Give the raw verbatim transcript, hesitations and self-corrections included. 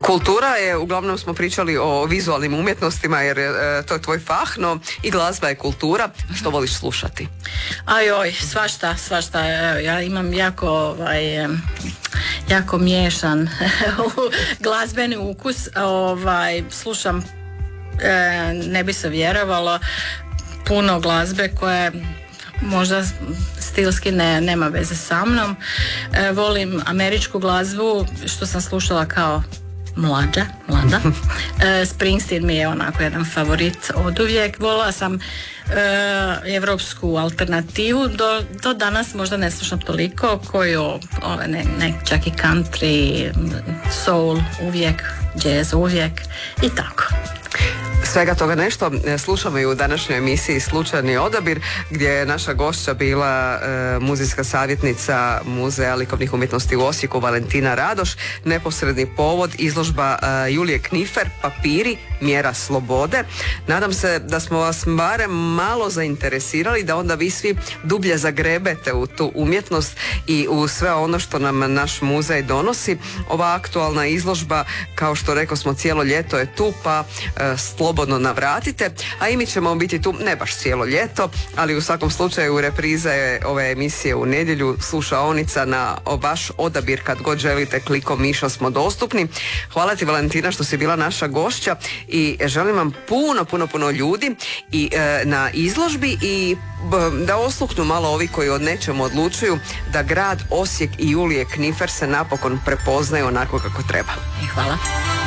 Kultura je, uglavnom smo pričali o vizualnim umjetnostima jer e, to je tvoj fah, no i glazba je kultura. Što voliš slušati? Ajoj, svašta, svašta. Ja imam jako, ovaj, jako miješan glazbeni ukus. Ovaj, slušam, e, ne bi se vjerovalo, puno glazbe koje možda stilski ne, nema veze sa mnom. E, volim američku glazbu, što sam slušala kao mlađa, mlada. E, Springsteen mi je onako jedan favorit od uvijek. Volila sam e, evropsku alternativu, do, do danas možda ne slušam toliko, koju ove, ne, ne, čak i country, soul uvijek, jazz uvijek i tako. Svega toga nešto slušamo i u današnjoj emisiji Slučajni odabir, gdje je naša gošća bila e, muzejska savjetnica Muzeja likovnih umjetnosti u Osijeku Valentina Radoš. Neposredni povod izložba e, Julije Knifer, Papiri, mjera slobode. Nadam se da smo vas barem malo zainteresirali, da onda vi svi dublje zagrebete u tu umjetnost i u sve ono što nam naš muzej donosi. Ova aktualna izložba, kao što rekao smo, cijelo ljeto je tu, pa e, slobodno navratite, a i mi ćemo biti tu ne baš cijelo ljeto, ali u svakom slučaju repriza je ove emisije u nedjelju, slušaonica na vaš odabir kad god želite, klikom miša smo dostupni. Hvala ti, Valentina, što si bila naša gošća i želim vam puno, puno, puno ljudi i e, na izložbi i b, da osluhnu malo ovi koji od nečemu odlučuju, da grad Osijek i Julije Knifer se napokon prepoznaju onako kako treba. Hvala.